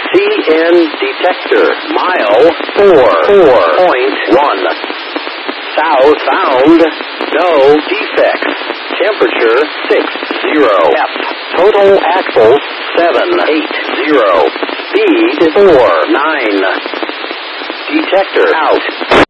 CN detector, mile 4.1. Southbound, no defects. Temperature 60 F. Total axles 780. Speed 49. Detector out.